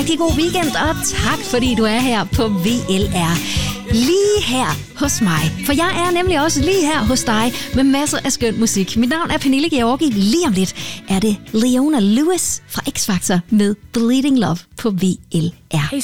rigtig god weekend, og tak fordi du er her på VLR. Lige her hos mig, for jeg er nemlig også lige her hos dig med masser af skøn musik. Mit navn er Pernille Georgi. Lige om lidt er det Leona Lewis fra X Factor med Bleeding Love på VLR. Hey